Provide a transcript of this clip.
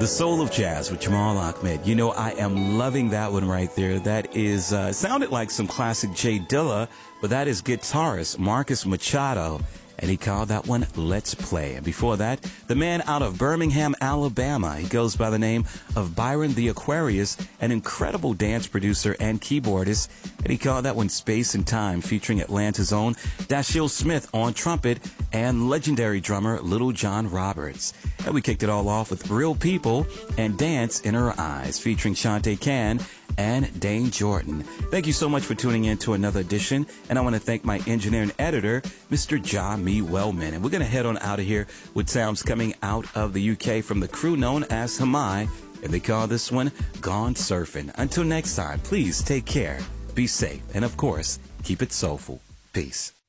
The Soul of Jazz with Jamal Ahmed. You know, I am loving that one right there. That is, sounded like some classic Jay Dilla, but that is guitarist Marcus Machado, and he called that one Let's Play. And before that, the man out of Birmingham, Alabama, he goes by the name of Byron the Aquarius, an incredible dance producer and keyboardist, and he called that one Space and Time, featuring Atlanta's own Dashiell Smith on trumpet and legendary drummer Little John Roberts. And we kicked it all off with Real People and Dance in Her Eyes, featuring Shantae Cann and Dane Jordan. Thank you so much for tuning in to another edition, and I want to thank my engineer and editor, Mr. John Me Wellman. And we're going to head on out of here with sounds coming out of the UK from the crew known as Hamai, and they call this one Gone Surfing. Until next time, please take care, be safe, and of course, keep it soulful. Peace.